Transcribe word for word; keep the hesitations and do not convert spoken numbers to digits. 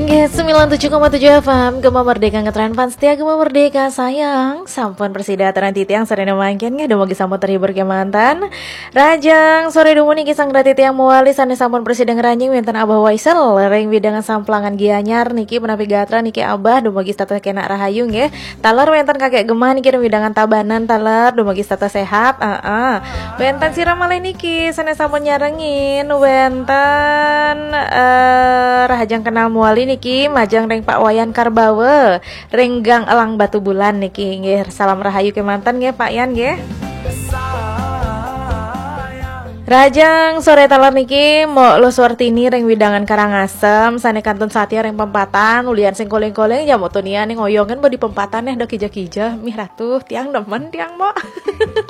sembilan puluh tujuh koma tujuh F M Gema Merdeka ngetren fans setia Gema Merdeka sayang sampun persida teran titiang sore mangkin nggak domo gisamo terhibur ke mantan Rajang sore domo nih kisang grati tiang muali sane sampun presiden ngeranjing winten Abah Waisel ring widangan samplangan gianyar niki penapi gatra niki Abah domo gis tata kena rahayu nggih talar winten kakek Gema niki widangan tabanan talar domo gis tata sehat heeh uh -uh. Winten siram malih niki sane sampun nyarengin winten uh, rahajang kenal muali niki majang ring Pak Wayan Karbawe Renggang Elang Batu Bulan niki nggih salam rahayu ke mantan nggih Pak Yan nggih. Rajang sore talar niki mo lo Suartini ring widangan Karangasem sane kantun Satya ring pempatan ulian sing koleng-koleng ya motonia ning ngoyongan bo di pempatan eh do kija-kija mih ratuh tiang demen tiang mo